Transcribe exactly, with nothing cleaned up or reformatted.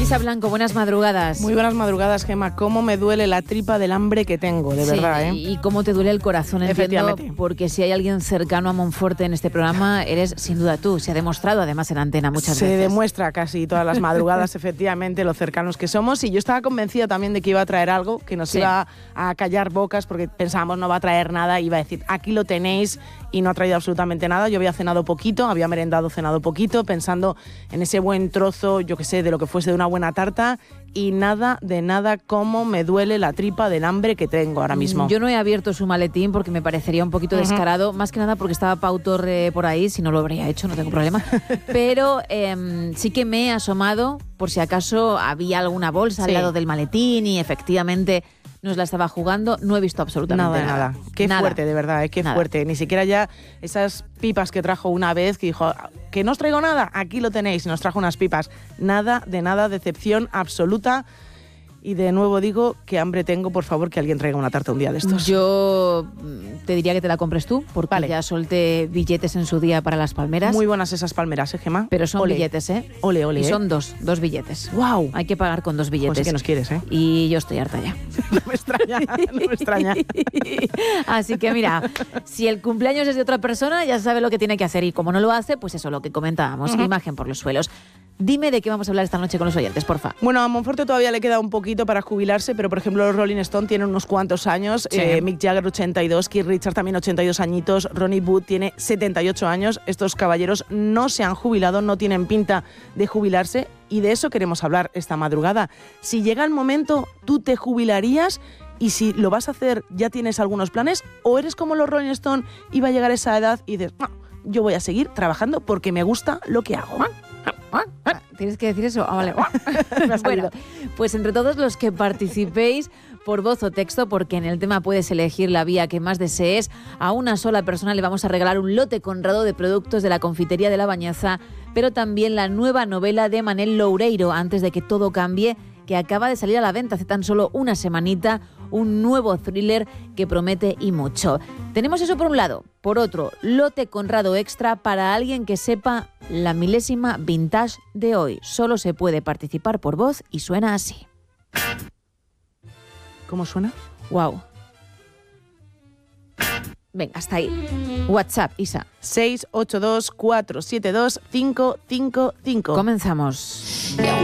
Isa Blanco, buenas madrugadas. Muy buenas madrugadas, Gemma. Cómo me duele la tripa del hambre que tengo, de sí, verdad, ¿eh? Y cómo te duele el corazón, entiendo, porque si hay alguien cercano a Monforte en este programa, eres sin duda tú. Se ha demostrado además en antena muchas Se veces. Se demuestra casi todas las madrugadas, efectivamente, lo cercanos que somos. Y yo estaba convencida también de que iba a traer algo, que nos sí. iba a callar bocas, porque pensábamos no va a traer nada, iba a decir, aquí lo tenéis, y no ha traído absolutamente nada. Yo había cenado poquito, había merendado, cenado poquito, pensando en ese buen trozo, yo qué sé, de lo que fuese de una buena tarta, y nada de nada, cómo me duele la tripa del hambre que tengo ahora mismo. Yo no he abierto su maletín porque me parecería un poquito uh-huh. descarado, más que nada porque estaba Pau Torre por ahí, si no lo habría hecho, no tengo problema. Pero eh, sí que me he asomado por si acaso había alguna bolsa sí. al lado del maletín y efectivamente nos la estaba jugando. No he visto absolutamente nada. Nada, nada. Qué nada. fuerte, de verdad, ¿eh? Qué nada. fuerte. Ni siquiera ya esas pipas que trajo una vez, que dijo, que no os traigo nada, aquí lo tenéis, y nos trajo unas pipas. Nada, de nada, decepción absoluta. Y de nuevo digo, qué hambre tengo, por favor, que alguien traiga una tarta un día de estos. Yo te diría que te la compres tú, porque vale. ya solté billetes en su día para las palmeras. Muy buenas esas palmeras, ¿eh, Gemma? Pero son ole. billetes, ¿eh? Ole, ole, y ¿eh? son dos, dos billetes. ¡Wow! Hay que pagar con dos billetes. Pues sí que nos quieres, ¿eh? Y yo estoy harta ya. No me extraña, no me extraña. Así que mira, si el cumpleaños es de otra persona, ya sabe lo que tiene que hacer. Y como no lo hace, pues eso, lo que comentábamos, uh-huh. imagen por los suelos. Dime de qué vamos a hablar esta noche con los oyentes, porfa. Bueno, a Monforte todavía le queda un poquito para jubilarse, pero por ejemplo los Rolling Stone tienen unos cuantos años. Sí. Eh, Mick Jagger ochenta y dos, Keith Richards también ochenta y dos añitos, Ronnie Wood tiene setenta y ocho años. Estos caballeros no se han jubilado, no tienen pinta de jubilarse y de eso queremos hablar esta madrugada. Si llega el momento, ¿tú te jubilarías? Y si lo vas a hacer, ¿ya tienes algunos planes? ¿O eres como los Rolling Stone y va a llegar esa edad y dices, no, yo voy a seguir trabajando porque me gusta lo que hago? Ah, ¿tienes que decir eso? Ah, vale. Bueno, pues entre todos los que participéis por voz o texto, porque en el tema puedes elegir la vía que más desees, a una sola persona le vamos a regalar un lote conrado de productos de la confitería de La Bañaza, pero también la nueva novela de Manel Loureiro, Antes de que todo cambie, que acaba de salir a la venta hace tan solo una semanita, un nuevo thriller que promete y mucho. Tenemos eso por un lado. Por otro, lote conrado extra para alguien que sepa la milésima vintage de hoy. Solo se puede participar por voz y suena así. ¿Cómo suena? Wow. Venga, hasta ahí. WhatsApp, Isa. seis ocho dos cuatro siete dos cinco cinco cinco. Comenzamos.